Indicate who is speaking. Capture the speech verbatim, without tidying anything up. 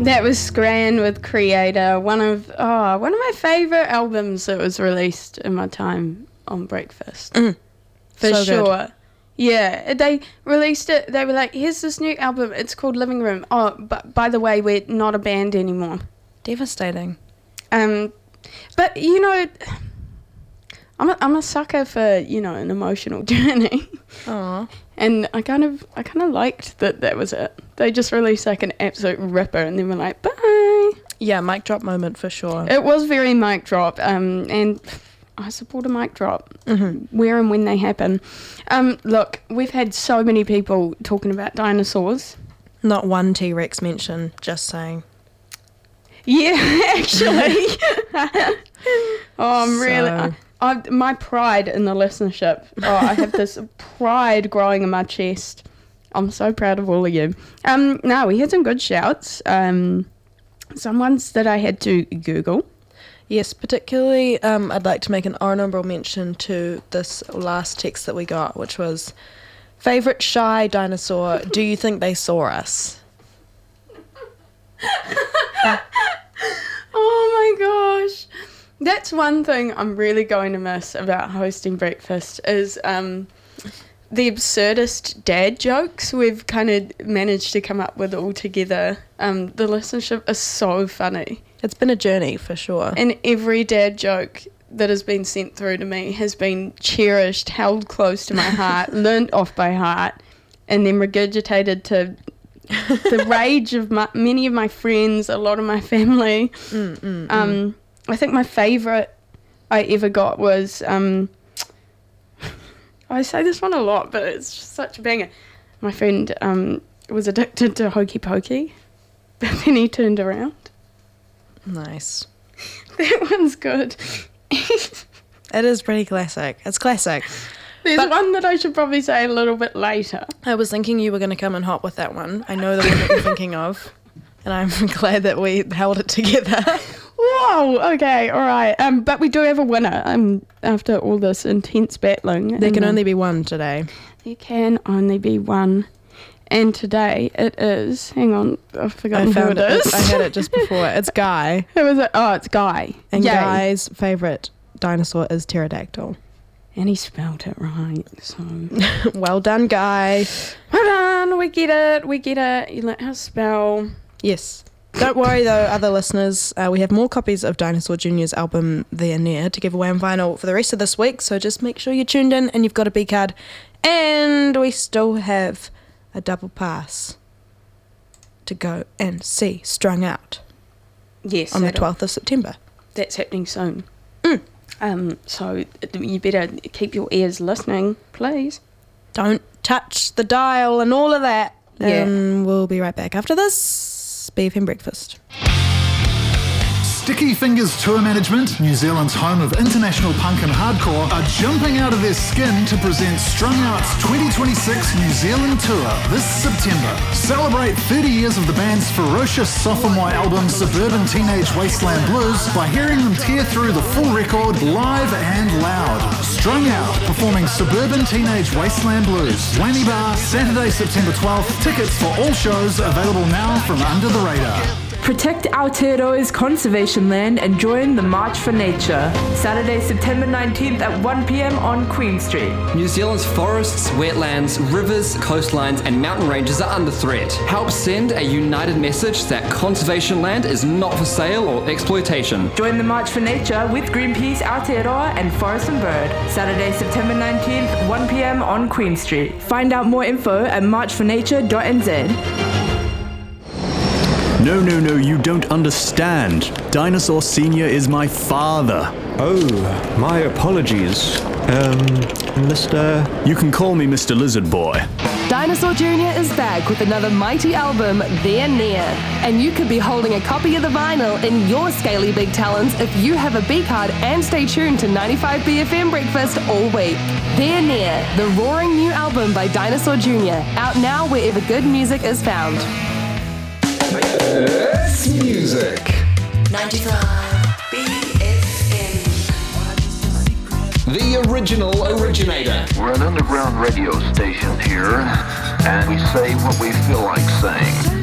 Speaker 1: That was Scran with Creator, one of oh one of my favourite albums that was released in my time on Breakfast.
Speaker 2: Mm.
Speaker 1: For
Speaker 2: So
Speaker 1: sure.
Speaker 2: good.
Speaker 1: Yeah, they released it. They were like, here's this new album. It's called Living Room. Oh, but by the way, we're not a band anymore.
Speaker 2: Devastating.
Speaker 1: Um, but, you know, I'm a, I'm a sucker for, you know, an emotional journey.
Speaker 2: Aww.
Speaker 1: And I kind of I kind of liked that that was it. They just released like an absolute ripper and then were like, bye.
Speaker 2: Yeah, mic drop moment for sure.
Speaker 1: It was very mic drop. Um, and I support a mic drop
Speaker 2: Mm-hmm.
Speaker 1: where and when they happen. Um, look, we've had so many people talking about dinosaurs.
Speaker 2: Not one T-Rex mention, just saying.
Speaker 1: Yeah, actually. oh, I'm really...
Speaker 2: So-
Speaker 1: I, I, my pride in the listenership. Oh, I have this pride growing in my chest. I'm so proud of all of you. Um, no, we had some good shouts. Um, some ones that I had to Google.
Speaker 2: Yes, particularly um, I'd like to make an honourable mention to this last text that we got, which was, favourite shy dinosaur, do you think they saw us?
Speaker 1: Oh my gosh. That's one thing I'm really going to miss about hosting Breakfast is um, the absurdist dad jokes we've kind of managed to come up with all together. Um, the listenership is so funny.
Speaker 2: It's been a journey for sure.
Speaker 1: And every dad joke that has been sent through to me has been cherished, held close to my heart, learnt off by heart, and then regurgitated to the rage of my, many of my friends, a lot of my family.
Speaker 2: Mm, mm,
Speaker 1: Um,
Speaker 2: mm.
Speaker 1: I think my favourite I ever got was, um, I say this one a lot, but it's just such a banger. My friend um, was addicted to Hokey Pokey, but then he turned around.
Speaker 2: Nice.
Speaker 1: That one's good.
Speaker 2: It is pretty classic. It's classic.
Speaker 1: There's
Speaker 2: But-
Speaker 1: one that I should probably say a little bit later.
Speaker 2: I was thinking you were going to come and hop with that one. I know the one that you're thinking of, and I'm glad that we held it together.
Speaker 1: Whoa, okay, all right. Um, but we do have a winner um, after all this intense battling.
Speaker 2: There
Speaker 1: And,
Speaker 2: can
Speaker 1: um,
Speaker 2: only be one today.
Speaker 1: There can only be one. And today it is, hang on, I've forgotten
Speaker 2: I found
Speaker 1: who it
Speaker 2: it.
Speaker 1: is.
Speaker 2: I had it just before. It's Guy.
Speaker 1: Who is it? Oh, it's Guy.
Speaker 2: And
Speaker 1: Yay.
Speaker 2: Guy's favourite dinosaur is pterodactyl.
Speaker 1: And he spelled it right, so...
Speaker 2: Well done, Guy.
Speaker 1: Well done, we get it, we get it. You let her spell.
Speaker 2: Yes. Don't worry though, other listeners. Uh, we have more copies of Dinosaur Junior's album There Near to give away on vinyl for the rest of this week. So just make sure you're tuned in and you've got a B card. And we still have a double pass to go and see Strung Out
Speaker 1: Yes.
Speaker 2: on the
Speaker 1: that'll-
Speaker 2: twelfth of September.
Speaker 1: That's happening soon.
Speaker 2: Mm.
Speaker 1: Um, so you better keep your ears listening, please.
Speaker 2: Don't touch the dial and all of that.
Speaker 1: Yeah.
Speaker 2: And we'll be right back after this. B F M Breakfast.
Speaker 3: Sticky Fingers Tour Management, New Zealand's home of international punk and hardcore, are jumping out of their skin to present Strung Out's twenty twenty-six New Zealand tour this September. Celebrate thirty years of the band's ferocious sophomore album Suburban Teenage Wasteland Blues by hearing them tear through the full record live and loud. Strung Out, performing Suburban Teenage Wasteland Blues. Whammy Bar, Saturday, September twelfth. Tickets for all shows available now from Under the Radar.
Speaker 4: Protect Aotearoa's conservation land and join the March for Nature. Saturday, September nineteenth at one p.m. on Queen Street.
Speaker 5: New Zealand's forests, wetlands, rivers, coastlines and mountain ranges are under threat. Help send a united message that conservation land is not for sale or exploitation.
Speaker 4: Join the March for Nature with Greenpeace Aotearoa and Forest and Bird. Saturday, September nineteenth, one p.m. on Queen Street. Find out more info at march for nature dot n z.
Speaker 6: No, no, no, you don't understand. Dinosaur Senior is my father.
Speaker 7: Oh, my apologies. Um, Mister...
Speaker 6: You can call me Mister Lizard Boy.
Speaker 8: Dinosaur Junior is back with another mighty album, There Near. And you could be holding a copy of the vinyl in your scaly big talons if you have a B card and stay tuned to ninety-five B F M Breakfast all week. There Near, the roaring new album by Dinosaur Junior, out now wherever good music is found.
Speaker 3: It's music.
Speaker 9: ninety-five B F M.
Speaker 5: The original originator.
Speaker 10: We're an underground radio station here, and we say what we feel like saying.